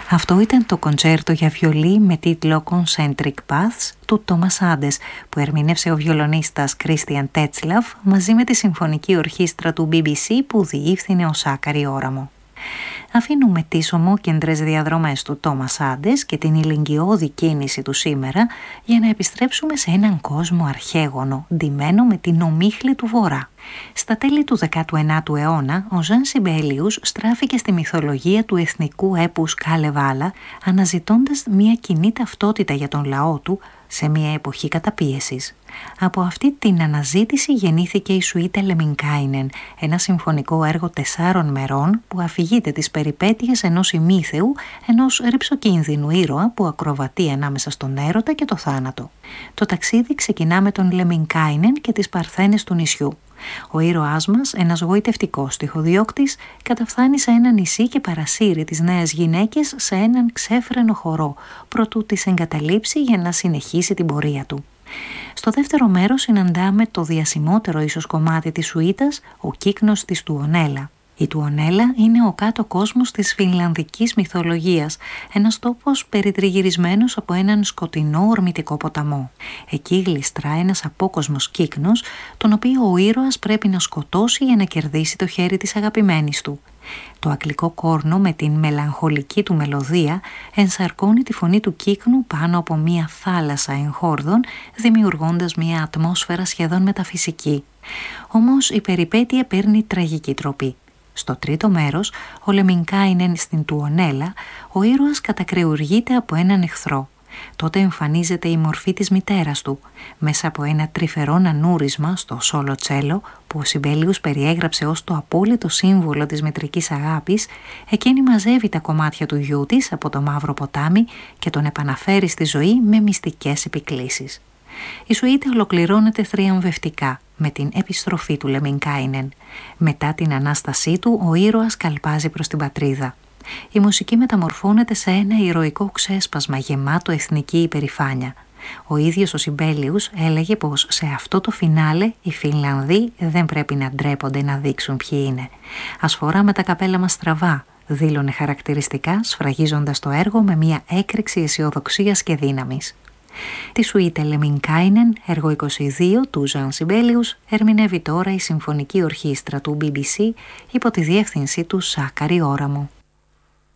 Αυτό ήταν το κοντσέρτο για βιολί με τίτλο Concentric Paths του Τόμας Άντες, που ερμήνευσε ο βιολονίστας Κρίστιαν Τέτσλαφ μαζί με τη Συμφωνική Ορχήστρα του BBC που διεύθυνε ο Σάκαρη Όραμο. Αφήνουμε τις ομόκεντρες διαδρομές του Τόμας Άντες και την ηλικιώδη κίνηση του σήμερα για να επιστρέψουμε σε έναν κόσμο αρχαίγωνο, ντυμένο με την ομίχλη του Βορρά. Στα τέλη του 19ου αιώνα, ο Ζαν Σιμπέλιους στράφηκε στη μυθολογία του εθνικού έπους Κάλεβάλα, αναζητώντας μια κοινή ταυτότητα για τον λαό του σε μια εποχή καταπίεσης. Από αυτή την αναζήτηση γεννήθηκε η Σουίτα Λεμινκάινεν, ένα συμφωνικό έργο 4 μερών που αφηγείται τις περιπέτειες ενός ημίθεου, ενός ρυψοκίνδυνου ήρωα που ακροβατεί ανάμεσα στον έρωτα και το θάνατο. Το ταξίδι ξεκινά με τον Λεμινκάινεν και τις παρθένες του νησιού. Ο ήρωάς μας, ένας γοητευτικός τυχοδιώκτης, καταφθάνει σε ένα νησί και παρασύρει τις νέες γυναίκες σε έναν ξέφρενο χορό, προτού τις εγκαταλείψει για να συνεχίσει την πορεία του. Στο δεύτερο μέρος συναντάμε το διασημότερο ίσως κομμάτι της σουίτας, ο κύκνος της Τουονέλα. Η Τουονέλα είναι ο κάτω κόσμος της φινλανδικής μυθολογίας, ένας τόπος περιτριγυρισμένος από έναν σκοτεινό ορμητικό ποταμό. Εκεί γλιστρά ένας απόκοσμος κύκνος, τον οποίο ο ήρωας πρέπει να σκοτώσει για να κερδίσει το χέρι της αγαπημένης του. Το αγγλικό κόρνο με την μελαγχολική του μελωδία ενσαρκώνει τη φωνή του κύκνου πάνω από μια θάλασσα εγχόρδων, δημιουργώντας μια ατμόσφαιρα σχεδόν μεταφυσική. Όμως η περιπέτεια παίρνει τραγική τροπή. Στο τρίτο μέρος, ο Λεμινκάινεν στην Τουονέλα, ο ήρωας κατακρεουργείται από έναν εχθρό. Τότε εμφανίζεται η μορφή της μητέρας του, μέσα από ένα τρυφερό νανούρισμα στο σόλο τσέλο που ο Σιμπέλιους περιέγραψε ως το απόλυτο σύμβολο της μητρικής αγάπης. Εκείνη μαζεύει τα κομμάτια του γιού της από το Μαύρο Ποτάμι και τον επαναφέρει στη ζωή με μυστικές επικλήσεις. Η σουίτα ολοκληρώνεται θριαμβευτικά με την επιστροφή του Λεμινκάινεν. Μετά την Ανάστασή του, ο ήρωας καλπάζει προς την πατρίδα. Η μουσική μεταμορφώνεται σε ένα ηρωικό ξέσπασμα γεμάτο εθνική υπερηφάνεια. Ο ίδιος ο Σιμπέλιους έλεγε πως σε αυτό το φινάλε οι Φινλανδοί δεν πρέπει να ντρέπονται να δείξουν ποιοι είναι. «Ας φοράμε τα καπέλα μας στραβά», δήλωνε χαρακτηριστικά, σφραγίζοντας το έργο με μια έκρηξη αισιοδοξίας και δύναμης. Τη σουίτα Λεμινκάινεν, έργο 22 του Ζαν Σιμπέλιους, ερμηνεύει τώρα η Συμφωνική Ορχήστρα του BBC υπό τη διεύθυνση του Σάκαρη Όραμου.